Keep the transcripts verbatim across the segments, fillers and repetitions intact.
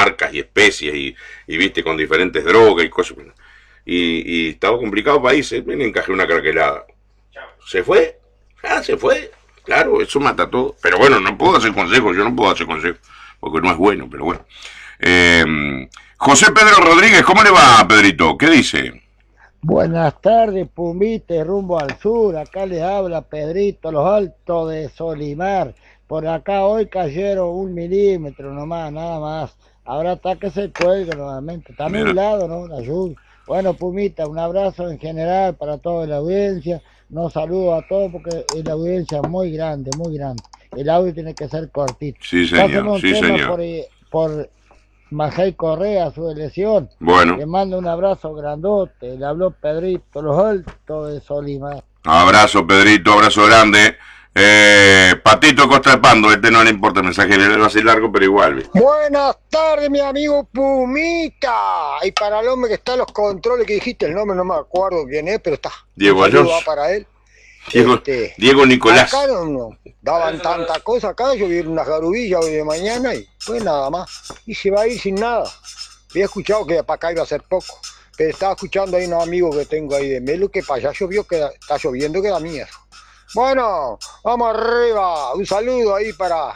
marcas y especies y, y viste, con diferentes drogas y cosas. Y, y estaba complicado para irse, me encajé una craquelada. ¿Se fue? Ah, se fue. Claro, eso mata todo. Pero bueno, no puedo hacer consejos, yo no puedo hacer consejos, porque no es bueno, pero bueno. Eh, José Pedro Rodríguez, ¿cómo le va, Pedrito? ¿Qué dice? Buenas tardes, Pumite, rumbo al sur. Acá les habla Pedrito, los altos de Solimar. Por acá hoy cayeron un milímetro nomás, nada más. Ahora está que se cuelga nuevamente. Está nublado, ¿no? La lluvia. Bueno, Pumita, un abrazo en general para toda la audiencia. Nos saludo a todos porque la audiencia es muy grande, muy grande. El audio tiene que ser cortito. Sí, señor, sí, señor. Por, por Majay Correa, su elección. Bueno. Le mando un abrazo grandote. Le habló Pedrito, los altos de Solimar. Abrazo, Pedrito, abrazo grande. Eh, Patito Costa de Pando, este no le importa el mensaje, le va a ser largo, pero igual. ¿Viste? Buenas tardes, mi amigo Pumita. Y para el hombre que está en los controles, que dijiste el nombre, no me acuerdo quién es, pero está. Diego Alonso. Va para él. Diego, este, Diego Nicolás. Acá no, no daban tanta cosa, acá llovieron unas garubillas hoy de mañana y pues nada más. Y se va a ir sin nada. Había escuchado que para acá iba a ser poco, pero estaba escuchando ahí unos amigos que tengo ahí de Melo que para allá llovió, que está lloviendo, que da miedo. Bueno, vamos arriba. Un saludo ahí para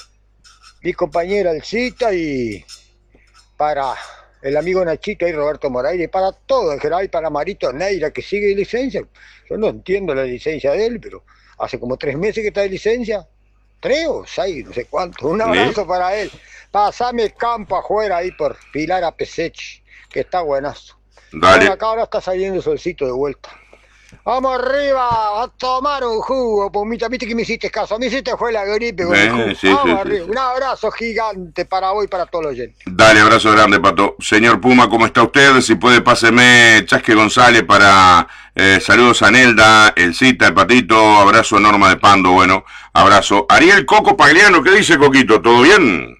mi compañera Elcita y para el amigo Nachito y Roberto Moreira y para todo en general, y para Marito Neira que sigue de licencia. Yo no entiendo la licencia de él, pero hace como tres meses que está de licencia. Tres o seis, no sé cuánto. Un abrazo ¿Sí? para él. Pasame el campo afuera ahí por Pilar a Pesechi, que está buenazo. Dale. Bueno, acá ahora está saliendo el solcito de vuelta. Vamos arriba a tomar un jugo, Pumita. Viste que me hiciste caso. A mí sí te fue la gripe con el jugo. Sí, Vamos sí, arriba. Sí. Un abrazo gigante para hoy y para todos los oyentes. Dale, abrazo grande, Pato. Señor Puma, ¿cómo está usted? Si puede, páseme Chasque González para eh, saludos a Nelda, el Cita, el Patito. Abrazo Norma de Pando, bueno, abrazo. Ariel Coco Pagliano, ¿qué dice Coquito? ¿Todo bien?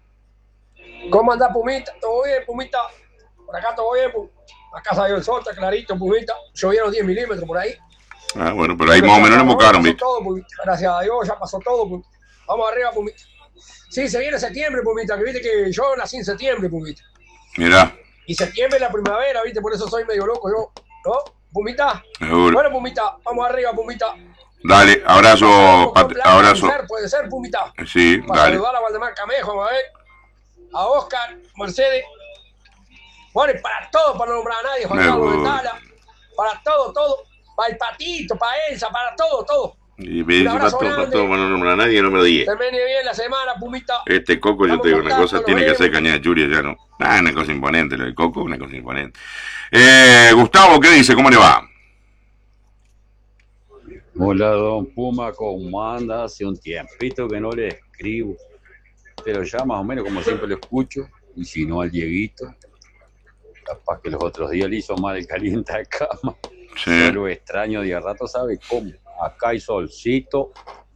¿Cómo anda, Pumita? ¿Todo bien, Pumita? Por acá todo bien, Pumita. Acá salió el sol, está clarito, Pumita. Llovieron diez milímetros por ahí. Ah, bueno, pero ahí más o menos le mocaron, ¿viste? Todo, Pumita. Gracias a Dios, ya pasó todo, Pumita. Vamos arriba, Pumita. Sí, se viene septiembre, Pumita, que viste que yo nací en septiembre, Pumita. Mirá. Y septiembre es la primavera, viste, por eso soy medio loco yo, ¿no? Pumita. Seguro. Bueno, Pumita, vamos arriba, Pumita. Dale, abrazo, Pat abrazo. Ser, puede ser, Pumita. Sí, para dale. saludar a Valdemar Camejo, a ver, a Oscar, Mercedes. Bueno, y para todo, para no nombrar a nadie, Juan Carlos de Tala, para todo, todo, para el Patito, para Elsa, para todo, todo. Y me dice para todo, para todo, para no nombrar a nadie, no me lo dije. Termine bien la semana, Pumita. Este Coco, yo te digo una cosa, tiene que ser cañada de churia, ya no. Ah, una cosa imponente, lo del Coco, una cosa imponente. Eh, Gustavo, ¿qué dice? ¿Cómo le va? Hola, don Puma, ¿cómo anda? Hace un tiempito que no le escribo, pero ya más o menos como siempre lo escucho, y si no al Dieguito. Capaz que los otros días le hizo mal el calienta de cama. Sí. Yo lo extraño de a rato, ¿sabe cómo? Acá hay solcito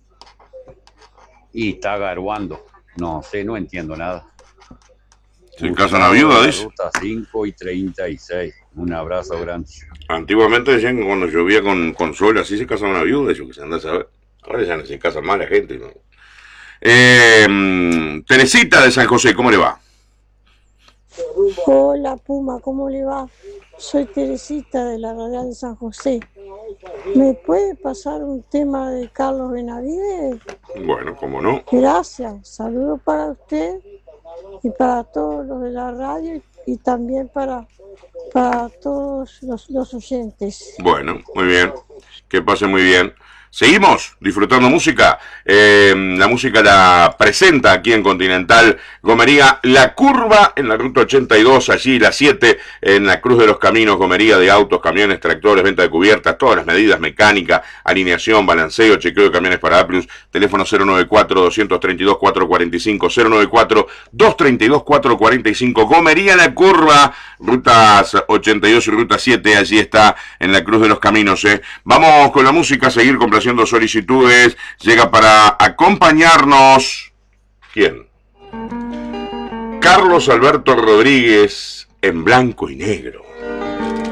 y está garuando. No sé, no entiendo nada. ¿Se casa una viuda, dice? Ruta cinco y treinta y seis. Un abrazo grande. Antiguamente decían que cuando llovía con, con sol así se casaba una viuda, yo que se anda a saber. Ahora ya no se casa más la gente, ¿no? Eh, Teresita de San José, ¿cómo le va? Hola Puma, ¿cómo le va? Soy Teresita de la Radial de San José. ¿Me puede pasar un tema de Carlos Benavides? Bueno, ¿cómo no? Gracias, saludos para usted y para todos los de la radio y, y también para, para todos los, los oyentes. Bueno, muy bien, que pase muy bien. Seguimos disfrutando música. Eh, la música la presenta aquí en Continental Gomería La Curva en la ruta ochenta y dos, allí la siete en la Cruz de los Caminos. Gomería de autos, camiones, tractores, venta de cubiertas, todas las medidas, mecánica, alineación, balanceo, chequeo de camiones para Aplus. Teléfono cero noventa y cuatro, dos tres dos, cuatro cuatro cinco, cero noventa y cuatro, dos tres dos, cuatro cuatro cinco. Gomería La Curva, rutas ochenta y dos y ruta siete, allí está en la Cruz de los Caminos. Eh. Vamos con la música, a seguir con haciendo solicitudes. Llega para acompañarnos ¿quién? Carlos Alberto Rodríguez en blanco y negro.